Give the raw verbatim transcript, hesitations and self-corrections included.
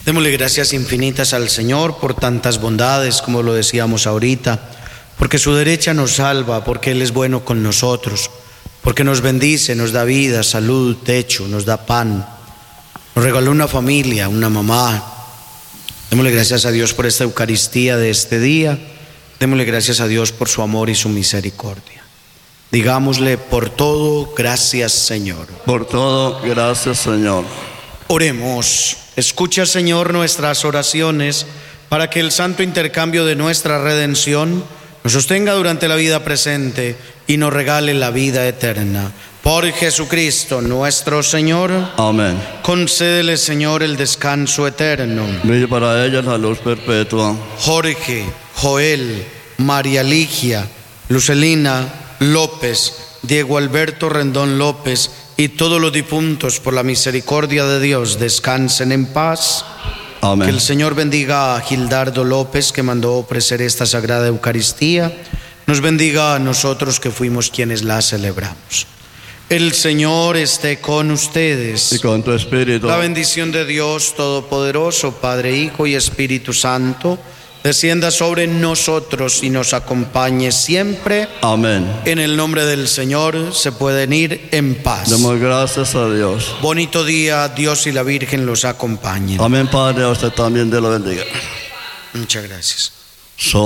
Démosle gracias infinitas al Señor por tantas bondades, como lo decíamos ahorita, porque su derecha nos salva, porque Él es bueno con nosotros, porque nos bendice, nos da vida, salud, techo, nos da pan, nos regaló una familia, una mamá. Démosle gracias a Dios por esta Eucaristía de este día. Démosle gracias a Dios por su amor y su misericordia. Digámosle por todo, gracias Señor. Por todo, gracias Señor. Oremos. Escucha, Señor, nuestras oraciones para que el santo intercambio de nuestra redención nos sostenga durante la vida presente y nos regale la vida eterna. Por Jesucristo nuestro Señor. Amén. Concédele, Señor, el descanso eterno. Brille para ella la luz perpetua. Jorge, Joel, María Ligia, Lucelina López, Diego Alberto Rendón López y todos los difuntos, por la misericordia de Dios, descansen en paz. Amén. Que el Señor bendiga a Gildardo López, que mandó ofrecer esta Sagrada Eucaristía. Nos bendiga a nosotros, que fuimos quienes la celebramos. El Señor esté con ustedes. Y con tu espíritu. La bendición de Dios Todopoderoso, Padre, Hijo y Espíritu Santo, descienda sobre nosotros y nos acompañe siempre. Amén. En el nombre del Señor se pueden ir en paz. Demos gracias a Dios. Bonito día, Dios y la Virgen los acompañen. Amén, Padre, a usted también Dios lo bendiga. Muchas gracias. So